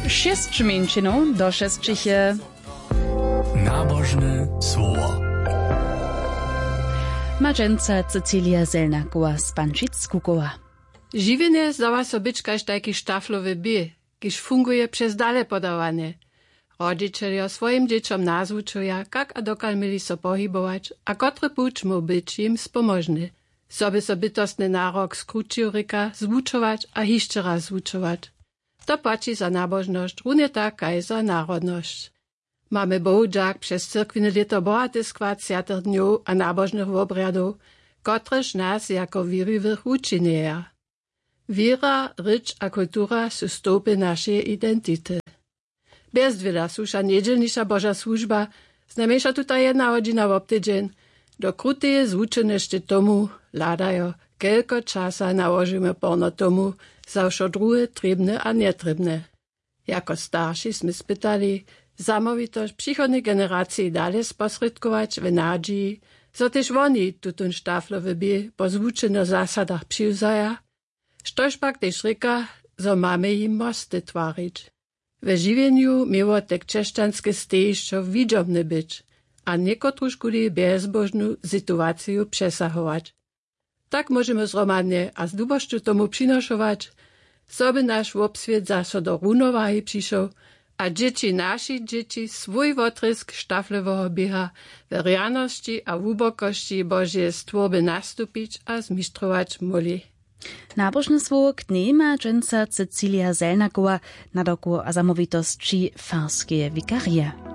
6 minut do 6 je. Nabożne słowo. Madżenca Cecilia Zelnakowa z Pančic-Kukowa. Žiwienie zdawa so być kaž taki štaflowy bie, kiž funguje przez dale podawanie. Rodziciele swoim dzieciom nazwučuja, kak a dokal mieli so pohybować, a kotry puć mu być im spomożny. Soby so bytostny narok skrócił ryka, zwučować a hiszcze raz zwučować. To płaci za nabożność, równie tak kaj za narodność. Mamy bohudżak przez cyrkwiny lito bohaty skład siatych dniów a nabożnych obrядów, kotreż nas jako wierowych uczynieja. Wiera, rycz a kultura są stopy naszej identity. Bez dwila susza niedzielnisza Boża służba, znamieša tutaj jedna godzina w obtydzień. Do kruteje zvučenešte tomu ladajo, kelko časa nałożymy porno tomu, za všo druhe trebne a netrebne. Jako starši sme spytali, zamovitość przychodnej generacji dalej sposredkować w nadzieji, so też oni tutun štaflowy bie po zvučenych zasadach přiwzaja, štož pak też ryka, so mamy im mosty twarić. We žiwieniu miało tak krzeszczanskie stejšćo widząbne być, a niekotru škuli bezbožnú sytuaciju przesahować. Tak możemy zromadnie a z duboszczu tomu przynoszować, soby nasz obswiet zaso do równowahy přišł, a nasi dzieci swój wotrysk štaflowego bieha w rjaności a wubokości Božie stworby nastupić a zmistrzować moli. Nabożne słowo knie Madżenca Cecilia Zelnakowa na doku a zamovitosti farskie wikarie.